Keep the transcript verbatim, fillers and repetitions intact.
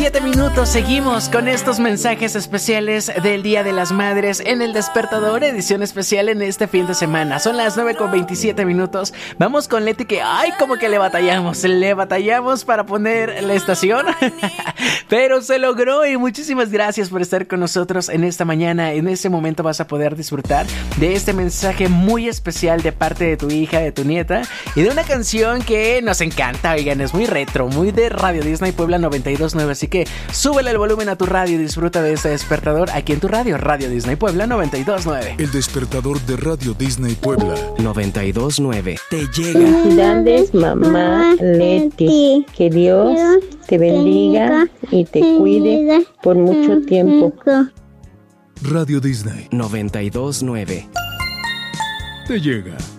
veintisiete minutos. Seguimos con estos mensajes especiales del Día de las Madres en El Despertador, edición especial en este fin de semana. Son las nueve con veintisiete minutos. Vamos con Leti, que ay, como que le batallamos, le batallamos para poner la estación, pero se logró, y muchísimas gracias por estar con nosotros en esta mañana. En este momento vas a poder disfrutar de este mensaje muy especial de parte de tu hija, de tu nieta, y de una canción que nos encanta. Oigan, es muy retro, muy de Radio Disney Puebla noventa y dos punto nueve, así que súbele el volumen a tu radio y disfruta de este despertador aquí en tu radio, Radio Disney Puebla noventa y dos punto nueve. El despertador de Radio Disney Puebla noventa y dos punto nueve te llega. Felicidades, mamá Leti. Que Dios te bendiga y te cuide por mucho tiempo. Radio Disney noventa y dos punto nueve te llega.